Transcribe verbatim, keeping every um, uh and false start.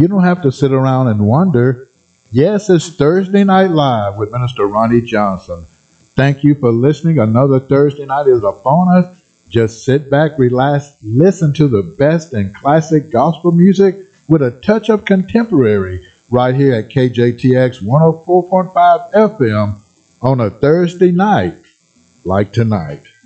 You don't have to sit around and wonder. Yes, it's Thursday Night Live with Minister Ronnie Johnson. Thank you for listening. Another Thursday night is upon us. Just sit back, relax, listen to the best in classic gospel music with a touch of contemporary right here at K J T X one oh four point five F M on a Thursday night like tonight.